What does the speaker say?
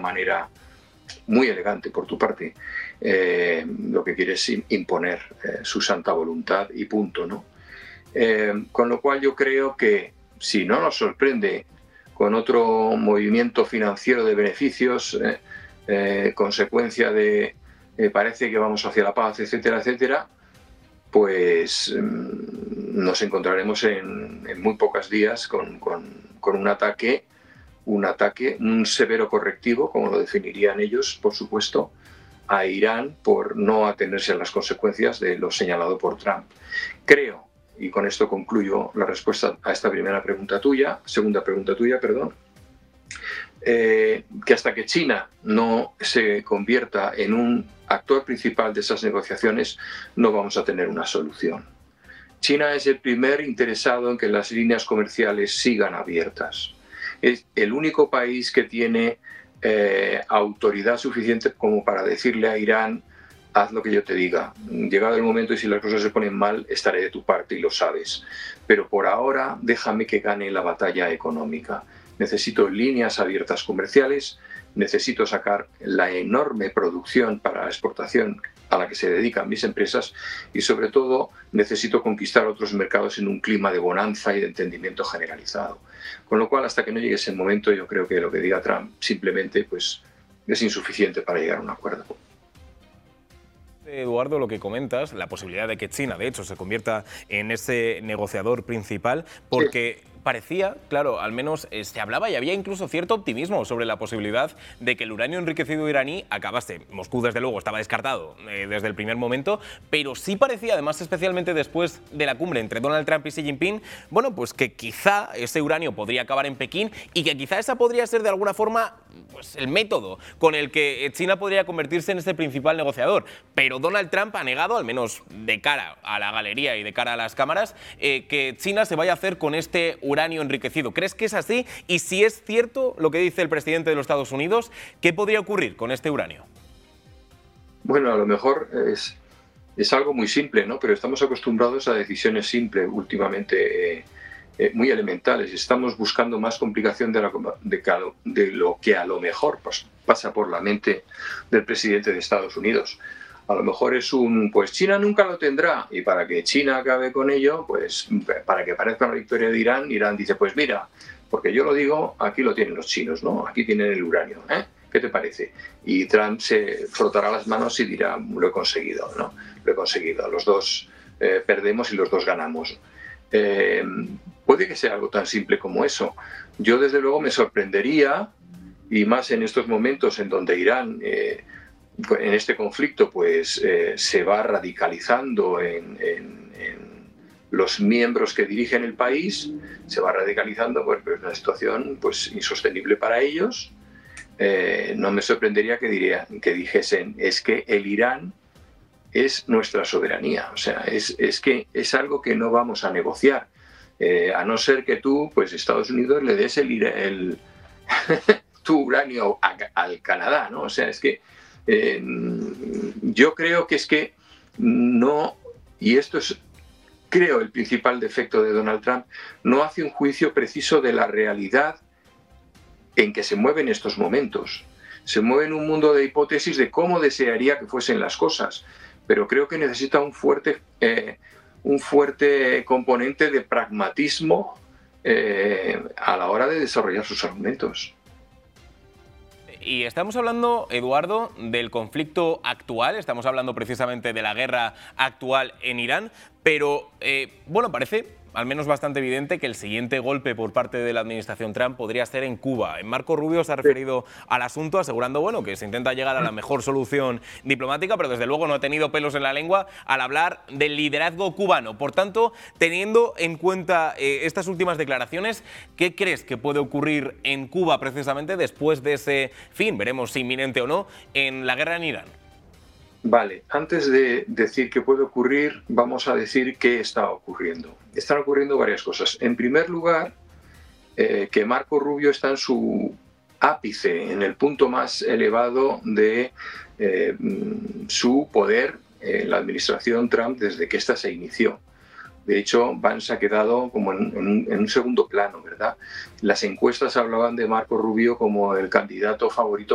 manera muy elegante por tu parte, lo que quiere es imponer su santa voluntad y punto, ¿no? Con lo cual yo creo que si no nos sorprende con otro movimiento financiero de beneficios, consecuencia de parece que vamos hacia la paz, etcétera, etcétera, pues nos encontraremos en muy pocos días con un ataque, un severo correctivo, como lo definirían ellos, por supuesto, a Irán por no atenerse a las consecuencias de lo señalado por Trump. Creo, y con esto concluyo la respuesta a esta segunda pregunta tuya, que hasta que China no se convierta en un actor principal de esas negociaciones, no vamos a tener una solución. China es el primer interesado en que las líneas comerciales sigan abiertas. Es el único país que tiene autoridad suficiente como para decirle a Irán: haz lo que yo te diga. Llegado el momento y si las cosas se ponen mal, estaré de tu parte y lo sabes. Pero por ahora déjame que gane la batalla económica. Necesito líneas abiertas comerciales, necesito sacar la enorme producción para la exportación a la que se dedican mis empresas y sobre todo necesito conquistar otros mercados en un clima de bonanza y de entendimiento generalizado. Con lo cual, hasta que no llegue ese momento, yo creo que lo que diga Trump simplemente pues, es insuficiente para llegar a un acuerdo. Eduardo, lo que comentas, la posibilidad de que China, de hecho, se convierta en ese negociador principal, porque parecía, claro, al menos se hablaba y había incluso cierto optimismo sobre la posibilidad de que el uranio enriquecido iraní acabase. Moscú, desde luego, estaba descartado desde el primer momento, pero sí parecía, además, especialmente después de la cumbre entre Donald Trump y Xi Jinping, bueno, pues que quizá ese uranio podría acabar en Pekín y que quizá esa podría ser de alguna forma pues, el método con el que China podría convertirse en ese principal negociador. Pero Donald Trump ha negado, al menos de cara a la galería y de cara a las cámaras, que China se vaya a hacer con este uranio enriquecido. ¿Crees que es así? Y si es cierto lo que dice el presidente de los Estados Unidos, ¿qué podría ocurrir con este uranio? Bueno, a lo mejor es algo muy simple, ¿no? Pero estamos acostumbrados a decisiones simples últimamente, muy elementales. Estamos buscando más complicación de lo que a lo mejor pasa por la mente del presidente de Estados Unidos. A lo mejor es pues China nunca lo tendrá, y para que China acabe con ello, pues para que parezca una victoria de Irán, Irán dice, pues mira, porque yo lo digo, aquí lo tienen los chinos, ¿no? Aquí tienen el uranio, ¿eh? ¿Qué te parece? Y Trump se frotará las manos y dirá, lo he conseguido, ¿no? Lo he conseguido, los dos perdemos y los dos ganamos. Puede que sea algo tan simple como eso. Yo desde luego me sorprendería, y más en estos momentos en donde Irán en este conflicto pues se va radicalizando en los miembros que dirigen el país, se va radicalizando porque es una situación pues insostenible para ellos. No me sorprendería que dijesen, es que el Irán es nuestra soberanía, o sea, es que es algo que no vamos a negociar, a no ser que tú, pues Estados Unidos, le des tu uranio al Canadá, ¿no? O sea, es que yo creo que es que no, y esto es, creo, el principal defecto de Donald Trump, no hace un juicio preciso de la realidad en que se mueve en estos momentos. Se mueve en un mundo de hipótesis de cómo desearía que fuesen las cosas, pero creo que necesita un fuerte componente de pragmatismo a la hora de desarrollar sus argumentos. Y estamos hablando, Eduardo, del conflicto actual, estamos hablando precisamente de la guerra actual en Irán, pero bueno, parece al menos bastante evidente que el siguiente golpe por parte de la administración Trump podría ser en Cuba. Marco Rubio se ha referido al asunto asegurando bueno, que se intenta llegar a la mejor solución diplomática, pero desde luego no ha tenido pelos en la lengua al hablar del liderazgo cubano. Por tanto, teniendo en cuenta estas últimas declaraciones, ¿qué crees que puede ocurrir en Cuba precisamente después de ese fin, veremos si inminente o no, en la guerra en Irán? Vale, antes de decir qué puede ocurrir, vamos a decir qué está ocurriendo. Están ocurriendo varias cosas. En primer lugar, que Marco Rubio está en su ápice, en el punto más elevado de su poder en la administración Trump desde que ésta se inició. De hecho, Vance ha quedado como en un segundo plano, ¿verdad? Las encuestas hablaban de Marco Rubio como el candidato favorito